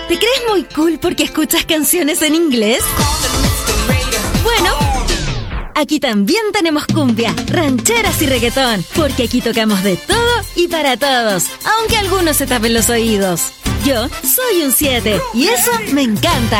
¿Te crees muy cool porque escuchas canciones en inglés? Bueno, aquí también tenemos cumbia, rancheras y reggaetón, porque aquí tocamos de todo y para todos, aunque algunos se tapen los oídos. Yo soy un 7 y eso me encanta.